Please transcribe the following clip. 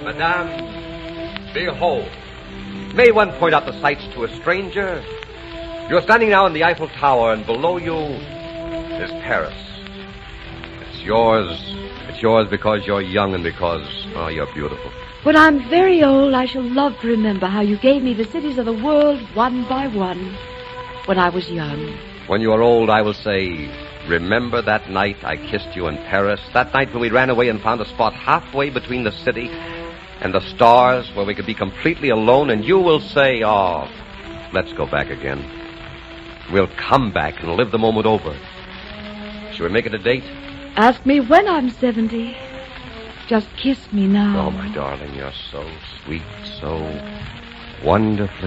Madame, behold. May one point out the sights to a stranger? You're standing now in the Eiffel Tower, and below you is Paris. It's yours. It's yours because you're young and because, you're beautiful. When I'm very old, I shall love to remember how you gave me the cities of the world one by one when I was young. When you are old, I will say, remember that night I kissed you in Paris, that night when we ran away and found a spot halfway between the city and the stars where we could be completely alone, and you will say, let's go back again. We'll come back and live the moment over. Shall we make it a date? Ask me when I'm 70. Just kiss me now. Oh, my darling, you're so sweet, so wonderfully